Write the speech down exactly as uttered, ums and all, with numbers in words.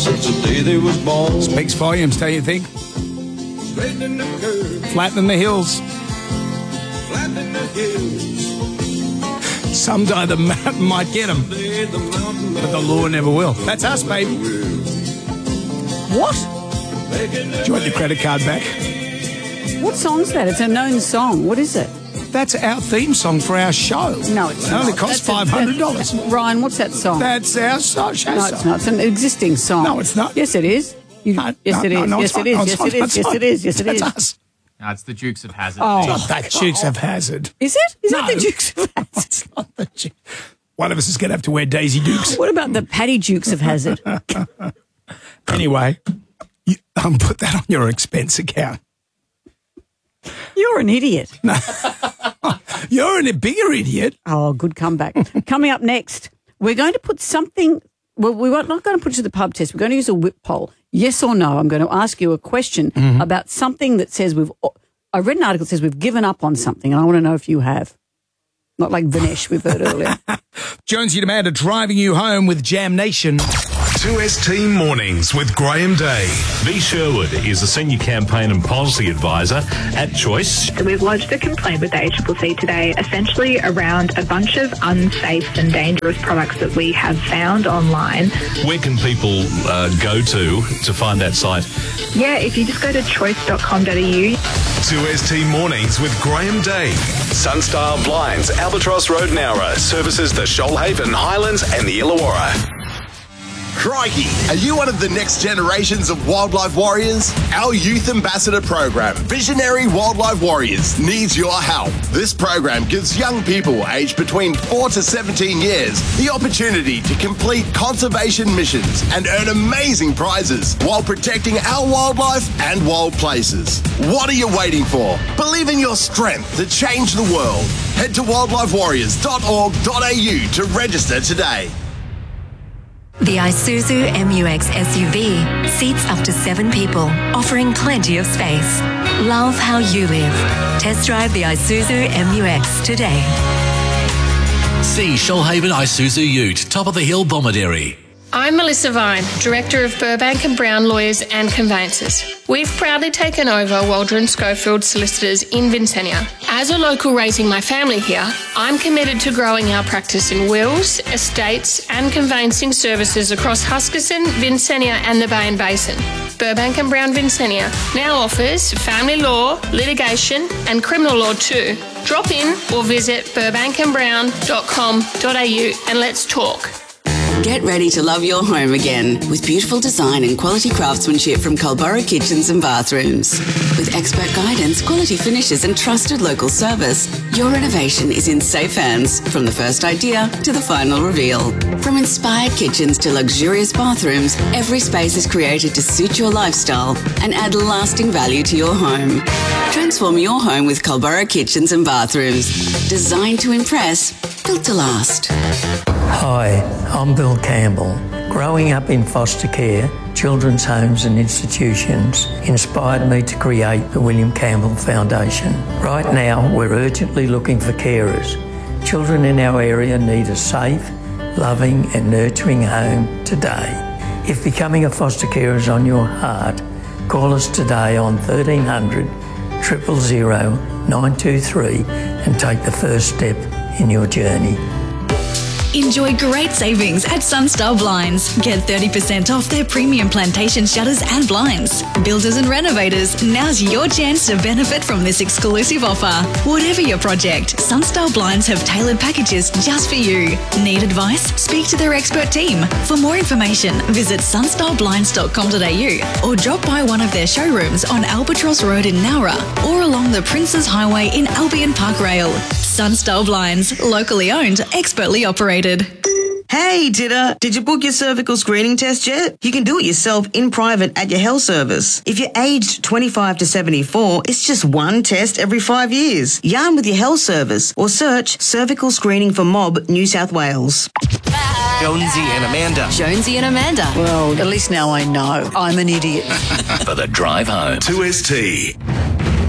since the day they was born. Speaks volumes, don't you think? Straightening the curve, Flatten the hills. flattening the hills. Someday the mountain might get them, Lay the mountain but the law never will. That's us, baby. What? Do you want your credit card back? What song's that? It's a known song. What is it? That's our theme song for our show. No, it's It not. only costs That's a- five hundred dollars. that's- Ryan, what's that song? That's our so- show no, song. it's not. It's an existing song. No, it's not. Yes, it is. You, No, yes, no, it no, is. no, yes, it's it not. is. No, Yes, it's it not. is. It's Yes, not. it is. Yes, it That's is. us. No, it's the Dukes of Hazzard. Oh. It's not that Dukes of Hazzard. Is it? Is No. that the Dukes of Hazzard? It's not the Dukes. One of us is going to have to wear Daisy Dukes. What about the Paddy Dukes of Hazzard? Anyway, you, um, put that on your expense account. You're an idiot. You're a bigger idiot. Oh, good comeback. Coming up next, we're going to put something. Well, we're not going to put it to the pub test. We're going to use a whip poll. Yes or no? I'm going to ask you a question Mm-hmm. about something that says we've. I read an article that says we've given up on something, and I want to know if you have. Not like Vinesh we've heard earlier. Jonesy and Amanda driving you home with Jam Nation. two S T Mornings with Graham Day. V. Sherwood is a Senior Campaign and Policy Advisor at Choice. So we've lodged a complaint with the A C C C today, essentially around a bunch of unsafe and dangerous products that we have found online. Where can people uh, go to to find that site? Yeah, if you just go to choice dot com dot a u. two S T Mornings with Graham Day. Sunstyle Blinds, Albatross Road, Nowra, services the Shoalhaven, Highlands and the Illawarra. Crikey! Are you one of the next generations of wildlife warriors? Our youth ambassador program, Visionary Wildlife Warriors, needs your help. This program gives young people aged between four to seventeen years the opportunity to complete conservation missions and earn amazing prizes while protecting our wildlife and wild places. What are you waiting for? Believe in your strength to change the world. Head to wildlife warriors dot org dot a u to register today. The Isuzu M U X S U V seats up to seven people, offering plenty of space. Love how you live. Test drive the Isuzu M U X today. See Shoalhaven Isuzu Ute, top of the hill, Bomaderry. I'm Melissa Vine, Director of Burbank and Brown Lawyers and Conveyancers. We've proudly taken over Waldron Schofield Solicitors in Vincennia. As a local raising my family here, I'm committed to growing our practice in wills, estates and conveyancing services across Huskisson, Vincennia and the Bay and Basin. Burbank and Brown Vincennia now offers family law, litigation and criminal law too. Drop in or visit burbank and brown dot com dot a u and let's talk. Get ready to love your home again with beautiful design and quality craftsmanship from Culburra Kitchens and Bathrooms. With expert guidance, quality finishes and trusted local service, your renovation is in safe hands from the first idea to the final reveal. From inspired kitchens to luxurious bathrooms, every space is created to suit your lifestyle and add lasting value to your home. Transform your home with Culburra Kitchens and Bathrooms. Designed to impress, built to last. Hi, I'm Bill Campbell. Growing up in foster care, children's homes and institutions inspired me to create the William Campbell Foundation. Right now, we're urgently looking for carers. Children in our area need a safe, loving and nurturing home today. If becoming a foster carer is on your heart, call us today on thirteen hundred, zero zero zero, nine two three and take the first step in your journey. Enjoy great savings at Sunstar Blinds. Get thirty percent off their premium plantation shutters and blinds. Builders and renovators, now's your chance to benefit from this exclusive offer. Whatever your project, Sunstar Blinds have tailored packages just for you. Need advice? Speak to their expert team. For more information, visit sunstar blinds dot com dot a u or drop by one of their showrooms on Albatross Road in Nowra or along the Princes Highway in Albion Park Rail. Sunstar Blinds, locally owned, expertly operated. Hey, Titter, did you book your cervical screening test yet? You can do it yourself in private at your health service. If you're aged twenty-five to seventy-four, it's just one test every five years. Yarn with your health service or search Cervical Screening for Mob, New South Wales. Jonesy and Amanda. Jonesy and Amanda. Well, at least now I know. I'm an idiot. For the drive home. two S T.